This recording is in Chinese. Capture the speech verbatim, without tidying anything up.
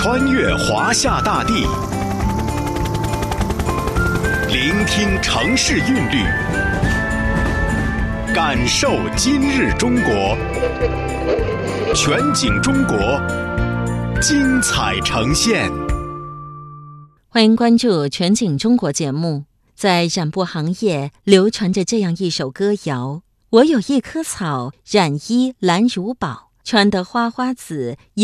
穿越华夏大地，聆听城市韵律，感受今日中国。全景中国，精彩呈现。 欢迎关注全景中国节目。在染布行业流传着这样一首歌谣：我有一棵草，染衣蓝如宝，穿得花花紫，